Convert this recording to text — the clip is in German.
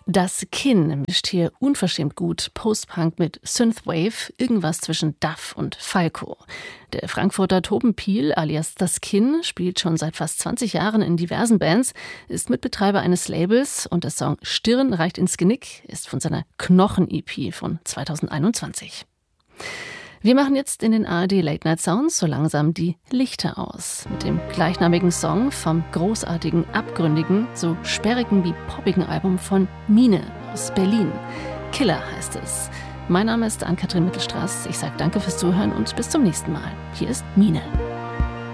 Das Kinn mischt hier unverschämt gut Post-Punk mit Synthwave, irgendwas zwischen Duff und Falco. Der Frankfurter Toben Piel alias Das Kinn spielt schon seit fast 20 Jahren in diversen Bands, ist Mitbetreiber eines Labels und der Song Stirn reicht ins Genick ist von seiner Knochen-EP von 2021. Wir machen jetzt in den ARD Late Night Sounds so langsam die Lichter aus. Mit dem gleichnamigen Song vom großartigen, abgründigen, so sperrigen wie poppigen Album von Mine aus Berlin. Killer heißt es. Mein Name ist Ann-Kathrin Mittelstraß. Ich sage danke fürs Zuhören und bis zum nächsten Mal. Hier ist Mine.